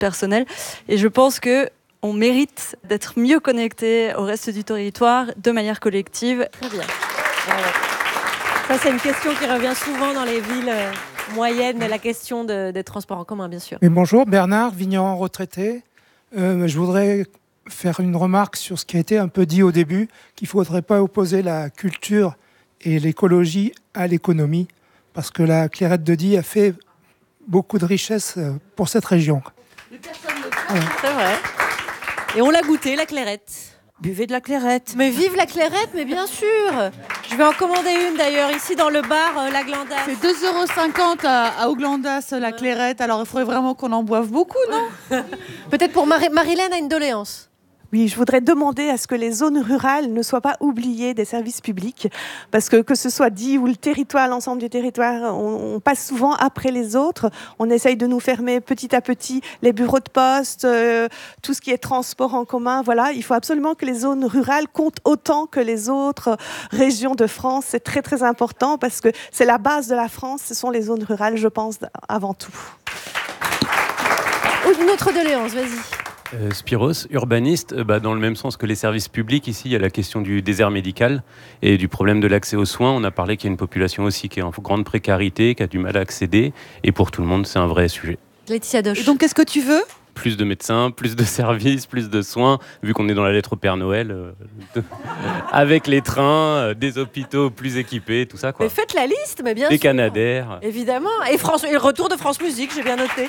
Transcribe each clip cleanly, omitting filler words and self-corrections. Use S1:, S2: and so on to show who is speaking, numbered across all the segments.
S1: personnel. Et je pense qu'on mérite d'être mieux connecté au reste du territoire de manière collective.
S2: Très bien. Voilà. Ça, c'est une question qui revient souvent dans les villes moyennes, la question des transports en commun, bien sûr.
S3: Et bonjour, Bernard, vigneron retraité. Je voudrais faire une remarque sur ce qui a été un peu dit au début, qu'il ne faudrait pas opposer la culture et l'écologie à l'économie, parce que la Clairette de Die a fait beaucoup de richesses pour cette région.
S2: Voilà. C'est vrai. Et on l'a goûté, la Clairette.
S4: Buvez de la Clairette.
S2: Mais vive la Clairette, mais bien sûr. Je vais en commander une d'ailleurs, ici dans le bar La Glandasse.
S4: C'est 2,50 € à Auglandas, la Clairette. Alors il faudrait vraiment qu'on en boive beaucoup, non?
S2: Peut-être pour Marilène a une doléance.
S5: Oui, je voudrais demander à ce que les zones rurales ne soient pas oubliées des services publics, parce que ce soit Die ou le territoire, l'ensemble du territoire, on passe souvent après les autres. On essaye de nous fermer petit à petit les bureaux de poste, tout ce qui est transport en commun. Voilà, il faut absolument que les zones rurales comptent autant que les autres régions de France. C'est très très important parce que c'est la base de la France. Ce sont les zones rurales, je pense, avant tout.
S2: Ou une autre doléance, vas-y.
S6: Spiros, urbaniste, dans le même sens que les services publics, ici il y a la question du désert médical et du problème de l'accès aux soins. On a parlé qu'il y a une population aussi qui est en grande précarité, qui a du mal à accéder, et pour tout le monde c'est un vrai sujet.
S2: Laetitia Doche.
S4: Et donc qu'est-ce que tu veux?
S6: Plus de médecins, plus de services, plus de soins, vu qu'on est dans la lettre au Père Noël, avec les trains, des hôpitaux plus équipés, tout ça quoi.
S2: Mais faites la liste, mais bien
S6: des
S2: sûr.
S6: Des Canadair.
S2: Évidemment, et le retour de France Musique, j'ai bien noté.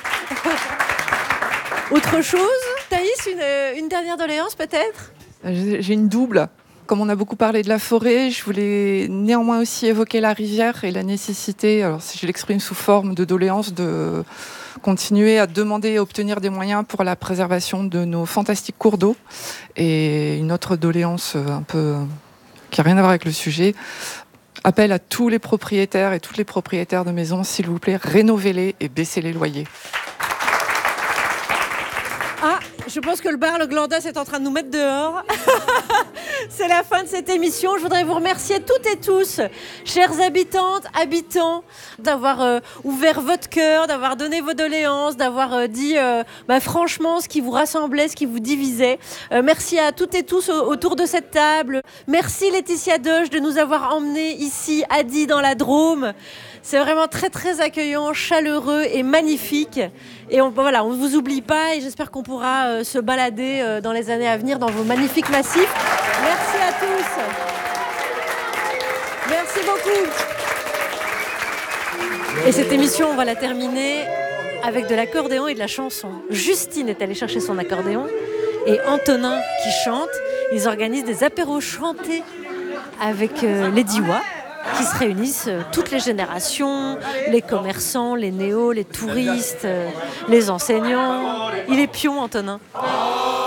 S2: Autre chose, Thaïs, une dernière doléance peut-être?
S7: J'ai une double. Comme on a beaucoup parlé de la forêt, je voulais néanmoins aussi évoquer la rivière et la nécessité, alors si je l'exprime sous forme de doléance, de continuer à demander et obtenir des moyens pour la préservation de nos fantastiques cours d'eau. Et une autre doléance un peu qui n'a rien à voir avec le sujet, appel à tous les propriétaires et toutes les propriétaires de maisons, s'il vous plaît, rénovez-les et baissez les loyers.
S2: Ah, je pense que le bar Le Glandas est en train de nous mettre dehors. C'est la fin de cette émission. Je voudrais vous remercier toutes et tous, chères habitantes, habitants, d'avoir ouvert votre cœur, d'avoir donné vos doléances, d'avoir dit franchement ce qui vous rassemblait, ce qui vous divisait. Merci à toutes et tous autour de cette table. Merci Laetitia Doche de nous avoir emmenés ici à Die dans la Drôme. C'est vraiment très très accueillant, chaleureux et magnifique. Et on ne vous oublie pas et j'espère qu'on pourra se balader dans les années à venir dans vos magnifiques massifs. Merci à tous. Merci beaucoup. Et cette émission, on va la terminer avec de l'accordéon et de la chanson. Justine est allée chercher son accordéon et Antonin qui chante. Ils organisent des apéros chantés avec les Diois, qui se réunissent toutes les générations, les commerçants, les néos, les touristes, les enseignants. Il est pion, Antonin.